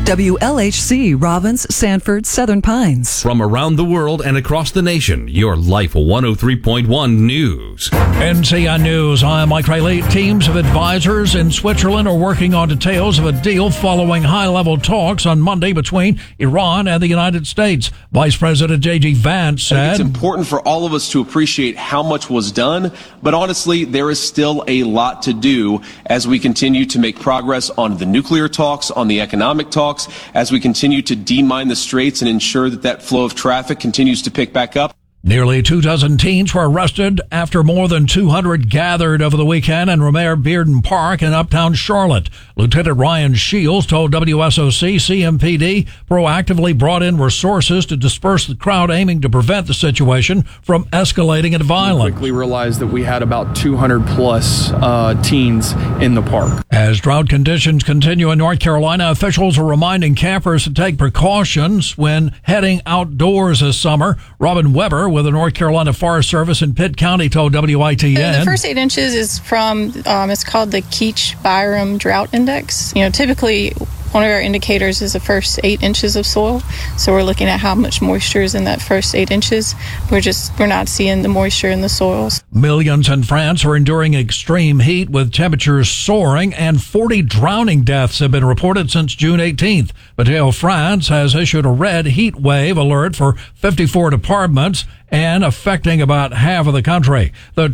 WLHC, Robbins, Sanford, Southern Pines. From around the world and across the nation, your Life 103.1 News. NCN News, I'm Mike Riley. Teams of advisors in Switzerland are working on details of a deal following high-level talks on Monday between Iran and the United States. Vice President J.D. Vance said, "It's important for all of us to appreciate how much was done, but honestly, there is still a lot to do as we continue to make progress on the nuclear talks, on the economic talks, as we continue to demine the straits and ensure that flow of traffic continues to pick back up." Nearly 24 teens were arrested after more than 200 gathered over the weekend in Romare Bearden Park in uptown Charlotte. Lieutenant Ryan Shields told WSOC CMPD proactively brought in resources to disperse the crowd, aiming to prevent the situation from escalating into violence. We quickly realized that we had about 200 plus teens in the park. As drought conditions continue in North Carolina, officials are reminding campers to take precautions when heading outdoors this summer. Robin Weber with the North Carolina Forest Service in Pitt County told WITN. The first 8 inches is from, it's called the Keach-Byram Drought Index. Typically one of our indicators is the first 8 inches of soil. So we're looking at how much moisture is in that first 8 inches. We're not seeing the moisture in the soils. Millions in France are enduring extreme heat with temperatures soaring, and 40 drowning deaths have been reported since June 18th. Météo France has issued a red heat wave alert for 54 departments and affecting about half of the country. The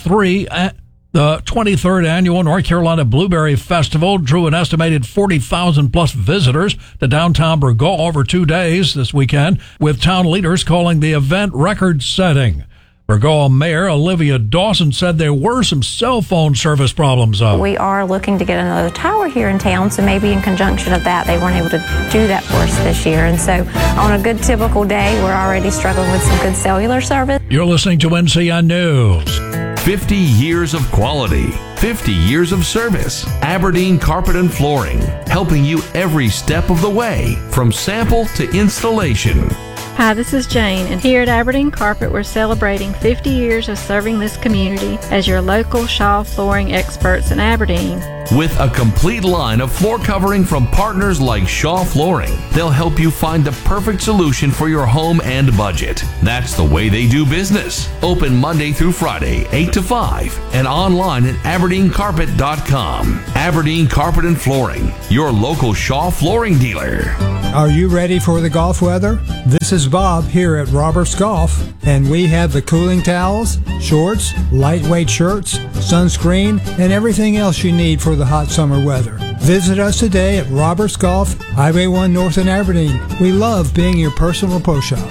23rd annual North Carolina Blueberry Festival drew an estimated 40,000 plus visitors to downtown Burgaw over 2 days this weekend, with town leaders calling the event record-setting. Burgaw Mayor Olivia Dawson said there were some cell phone service problems. We are looking to get another tower here in town, so maybe in conjunction of that, they weren't able to do that for us this year. And so on a good typical day, we're already struggling with some good cellular service. You're listening to NCN News. 50 years of quality, 50 years of service. Aberdeen Carpet and Flooring, helping you every step of the way, from sample to installation. Hi, this is Jane, and here at Aberdeen Carpet, we're celebrating 50 years of serving this community as your local Shaw flooring experts in Aberdeen. With a complete line of floor covering from partners like Shaw Flooring, they'll help you find the perfect solution for your home and budget. That's the way they do business. Open Monday through Friday, 8 to 5, and online at aberdeencarpet.com. Aberdeen Carpet and Flooring, your local Shaw flooring dealer. Are you ready for the golf weather? This is Bob here at Roberts Golf, and we have the cooling towels, shorts, lightweight shirts, sunscreen, and everything else you need for the hot summer weather. Visit us today at Roberts Golf, Highway 1 North in Aberdeen. We love being your personal pro shop.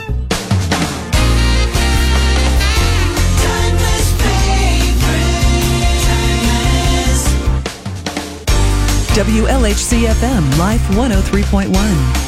WLHC FM, Life 103.1.